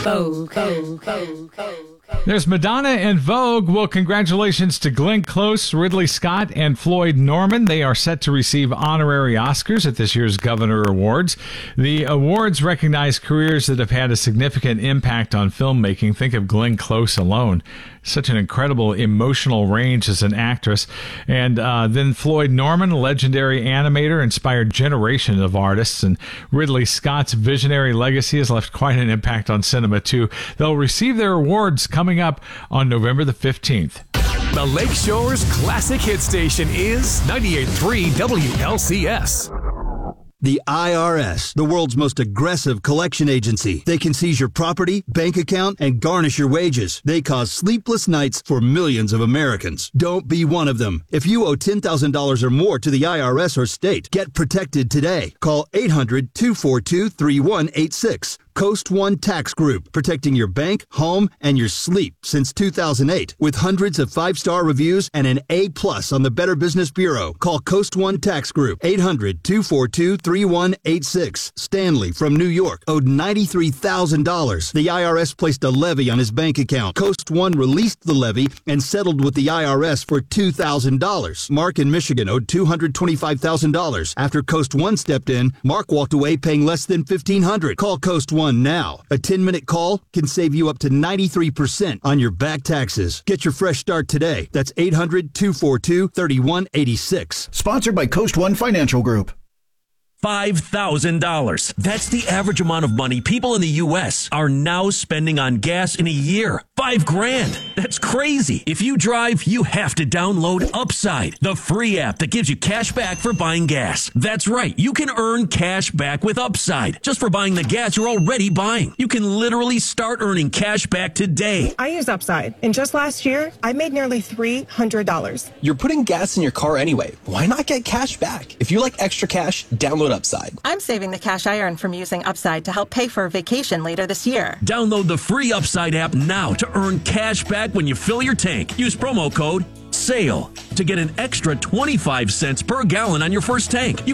There's Madonna and Vogue. Well, congratulations to Glenn Close, Ridley Scott, and Floyd Norman. They are set to receive honorary Oscars at this year's Governor Awards. The awards recognize careers that have had a significant impact on filmmaking. Think of Glenn Close alone. Such an incredible emotional range as an actress. And then Floyd Norman, a legendary animator, inspired generations of artists. And Ridley Scott's visionary legacy has left quite an impact on cinema, too. They'll receive their awards coming up on November the 15th. The Lakeshore's classic hit station is 98.3 WLCS. The IRS, the world's most aggressive collection agency. They can seize your property, bank account, and garnish your wages. They cause sleepless nights for millions of Americans. Don't be one of them. If you owe $10,000 or more to the IRS or state, get protected today. Call 800-242-3186. Coast One Tax Group, protecting your bank, home, and your sleep since 2008. With hundreds of 5-star reviews and an A+ on the Better Business Bureau. Call Coast One Tax Group, 800-242-3186. Stanley from New York owed $93,000. The IRS placed a levy on his bank account. Coast One released the levy and settled with the IRS for $2,000. Mark in Michigan owed $225,000. After Coast One stepped in, Mark walked away paying less than $1,500. Call Coast One now. A 10-minute call can save you up to 93% on your back taxes. Get your fresh start today. That's 800-242-3186. Sponsored by Coast One Financial Group. $5,000. That's the average amount of money people in the U.S. are now spending on gas in a year. $5,000. That's crazy. If you drive, you have to download Upside, the free app that gives you cash back for buying gas. That's right. You can earn cash back with Upside just for buying the gas you're already buying. You can literally start earning cash back today. I use Upside, and just last year, I made nearly $300. You're putting gas in your car anyway. Why not get cash back? If you like extra cash, download Upside. I'm saving the cash I earn from using Upside to help pay for a vacation later this year. Download the free Upside app now to earn cash back when you fill your tank. Use promo code SALE to get an extra 25 cents per gallon on your first tank.